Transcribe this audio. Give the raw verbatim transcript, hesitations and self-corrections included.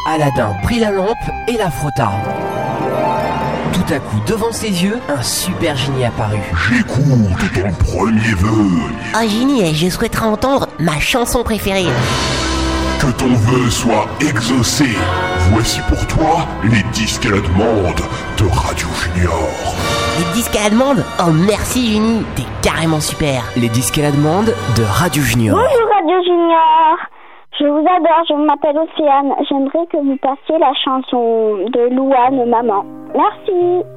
Aladin prit la lampe et la frotta. Tout à coup, devant ses yeux, un super génie apparut. J'écoute ton premier vœu. Oh génie, je souhaiterais entendre ma chanson préférée. Que ton vœu soit exaucé. Voici pour toi les disques à la demande de Radio Junior. Les disques à la demande? Oh merci génie, t'es carrément super. Les disques à la demande de Radio Junior. Bonjour Radio Junior. Je vous adore, je m'appelle Océane. J'aimerais que vous passiez la chanson de Louane, Maman. Merci.